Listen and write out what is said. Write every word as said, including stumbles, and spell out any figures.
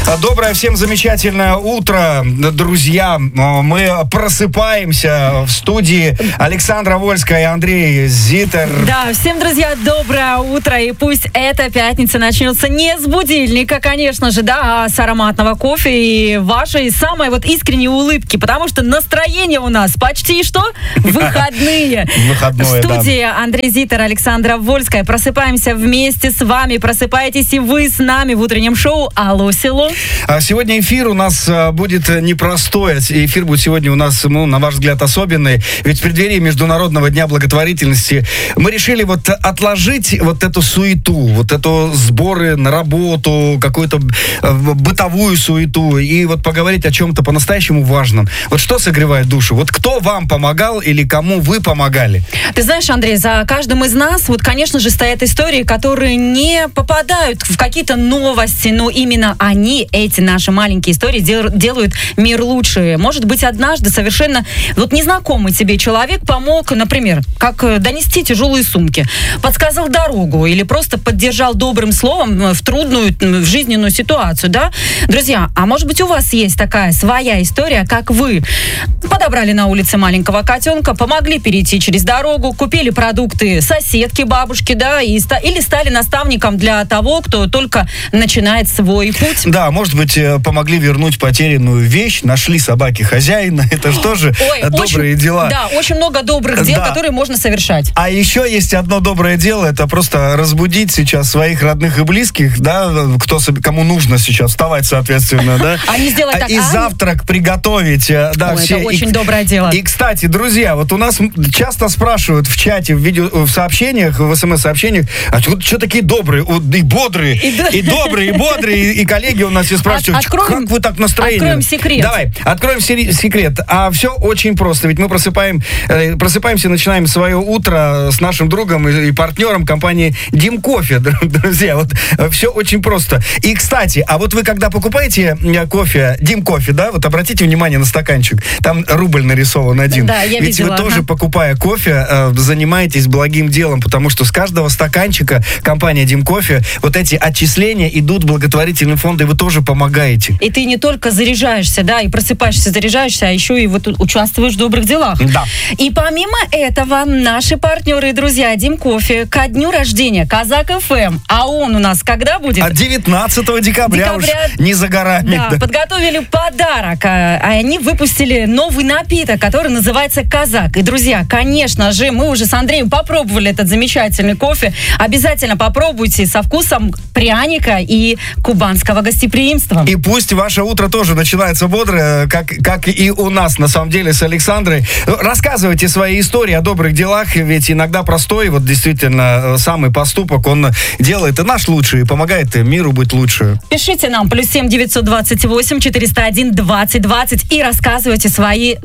Доброе всем замечательное утро, друзья. Мы просыпаемся в студии. Александра Вольская и Андрей Зитер. Да, всем, друзья, доброе утро. И пусть эта пятница начнется не с будильника, конечно же, да, а с ароматного кофе и вашей самой вот искренней улыбки. Потому что настроение у нас почти что выходные. Выходное, в студии Андрей Зитер, Александра Вольская. Просыпаемся вместе с вами. Просыпаетесь и вы с нами в утреннем шоу «Алло, село». Сегодня эфир у нас будет непростой. Эфир будет сегодня у нас, ну, на ваш взгляд, особенный. Ведь в преддверии Международного дня благотворительности мы решили вот отложить вот эту суету, вот эту сборы на работу, какую-то бытовую суету и вот поговорить о чем-то по-настоящему важном. Вот что согревает душу? Вот кто вам помогал или кому вы помогали? Ты знаешь, Андрей, за каждым из нас, вот, конечно же, стоят истории, которые не попадают в какие-то новости, но именно они, эти наши маленькие истории, дел, делают мир лучше. Может быть, однажды совершенно вот незнакомый тебе человек помог, например, как донести тяжелые сумки, подсказал дорогу или просто поддержал добрым словом в трудную, в жизненную ситуацию, да? Друзья, а может быть, у вас есть такая своя история, как вы подобрали на улице маленького котенка, помогли перейти через дорогу, купили продукты соседки, бабушки, да, и, или стали наставником для того, кто только начинает свой путь. Да, может быть, помогли вернуть потерянную вещь, нашли собаке хозяина. Это же тоже Ой, добрые очень, дела. Да, очень много добрых дел, да, которые можно совершать. А еще есть одно доброе дело, это просто разбудить сейчас своих родных и близких, да, кто, кому нужно сейчас вставать, соответственно, да. А не сделать так, и завтрак приготовить. Да, Ой, все. Это очень и, доброе дело. И, кстати, друзья, вот у нас часто спрашивают в чате, в видео, в сообщениях, в смс-сообщениях, а вот что такие добрые, и бодрые, и, и добрые, и бодрые, и, и коллеги у нас все спрашивают, От, откроем, как вы так настроены? Откроем секрет. Давай, откроем секрет. А все очень просто, ведь мы просыпаем, э, просыпаемся, начинаем свое утро с нашим другом и, и партнером компании Дим Кофе, друзья, вот все очень просто. И, кстати, а вот вы когда покупаете кофе, Дим Кофе, да, вот обратите внимание на стаканчик, там рубль нарисован один. Да, я ведь видела, вы тоже, ага. покупая кофе, э, занимаетесь благим делом, потому что с каждого стаканчика компания Дим Кофе, вот эти отчисления идут в благотворительный фонд, и вы тоже помогаете. И ты не только заряжаешься, да, и просыпаешься, заряжаешься, а еще и вот участвуешь в добрых делах. Да. И помимо этого, наши партнеры и друзья Дим Кофе ко дню рождения Казак эф эм, а он у нас когда будет? А девятнадцатого декабря, декабря уж не за горами. Да, да. Подготовили подарок, а они выпустили новый напиток, который называется Казак. И, друзья, конечно же, мы уже с Андреем попробовали этот замечательный кофе. Обязательно попробуйте со вкусом пряника и кубанского гостеприимства. И пусть ваше утро тоже начинается бодро, как, как и у нас, на самом деле, с Александрой. Рассказывайте свои истории о добрых делах, ведь иногда простой, вот действительно, самый поступок, он делает и наш лучший, и помогает миру быть лучше. Пишите нам плюс семь девятьсот двадцать восемь четыреста один двадцать двадцать и рассказывайте свои